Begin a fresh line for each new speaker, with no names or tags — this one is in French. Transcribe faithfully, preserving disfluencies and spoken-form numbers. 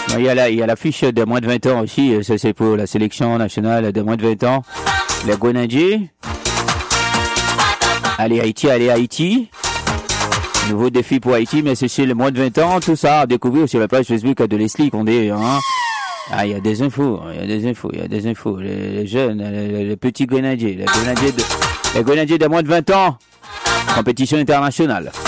Il y a la, il y a la fiche de moins de vingt ans aussi. Ça, c'est pour la sélection nationale de moins de vingt ans. Les Grenadiers. Allez, Haïti, allez, Haïti. Nouveau défi pour Haïti, mais c'est chez les moins de vingt ans. Tout ça à découvrir sur la page Facebook de Leslie Condé. Hein. Ah, il y a des infos, il y a des infos, il y a des infos. Les, les jeunes, les, les petits Grenadiers, les Grenadiers de, les Grenadiers de moins de vingt ans. Compétition internationale.